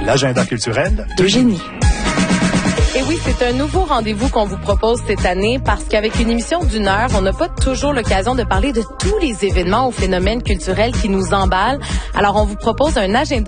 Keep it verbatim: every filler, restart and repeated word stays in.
l'agenda culturel d'Eugénie. Et oui, c'est un nouveau rendez-vous qu'on vous propose cette année parce qu'avec une émission d'une heure, on n'a pas toujours l'occasion de parler de tous les événements ou phénomènes culturels qui nous emballent. Alors, on vous propose un agenda